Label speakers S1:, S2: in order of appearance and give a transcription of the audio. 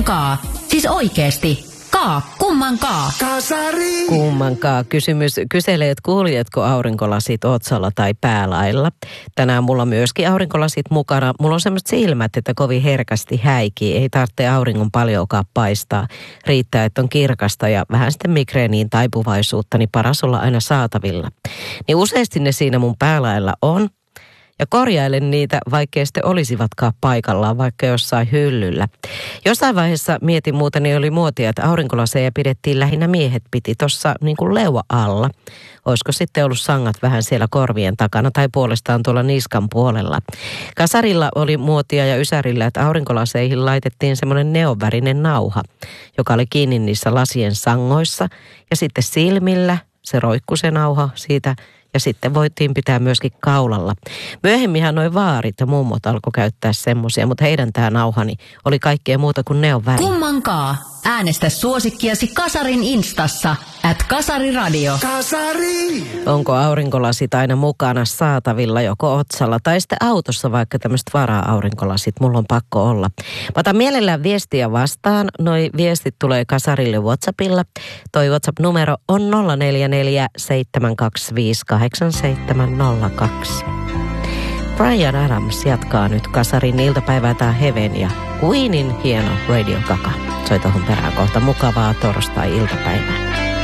S1: Kummankaa? Siis oikeesti. Kummankaa?
S2: Kasari!
S3: Kummankaa? Kysymys kyselee, että kuljetko aurinkolasit otsalla tai päälailla. Tänään mulla on myöskin aurinkolasit mukana. Mulla on semmoiset silmät, että kovin herkästi häikii. Ei tarvitse auringon paljonkaan paistaa. Riittää, että on kirkasta ja vähän sitten migreeniin taipuvaisuutta, niin paras olla aina saatavilla. Niin useasti ne siinä mun päälailla on. Ja korjailen niitä, vaikkei sitten olisivatkaan paikallaan, vaikka jossain hyllyllä. Jossain vaiheessa mietin muuten, niin oli muotia, että aurinkolaseja pidettiin lähinnä miehet piti tuossa niin kuin leuva alla. Olisiko sitten ollut sangat vähän siellä korvien takana tai puolestaan tuolla niskan puolella. Kasarilla oli muotia ja ysärillä, että aurinkolaseihin laitettiin semmoinen neonvärinen nauha, joka oli kiinni niissä lasien sangoissa. Ja sitten silmillä se roikkui se nauha siitä. Ja sitten voitiin pitää myöskin kaulalla. Myöhemminhän noi vaarit ja mummot alkoi käyttää semmoisia, mutta heidän tämä nauhani oli kaikkea muuta kuin neonväri.
S1: Kummankaa? Äänestä suosikkiasi Kasarin Instassa @kasariradio.
S2: Kasari!
S3: Onko aurinkolasit aina mukana saatavilla joko otsalla tai sitten autossa, vaikka tämmöiset vara-aurinkolasit? Mulla on pakko olla. Mä otan mielellään viestiä vastaan. Noi viestit tulee Kasarille WhatsAppilla. Toi WhatsApp-numero on 044 725 8702. Bryan Adams jatkaa nyt Kasarin iltapäivää tää Heaven ja Queenin hieno Radio Gaga. Soi tohon perään kohta mukavaa torstai-iltapäivää.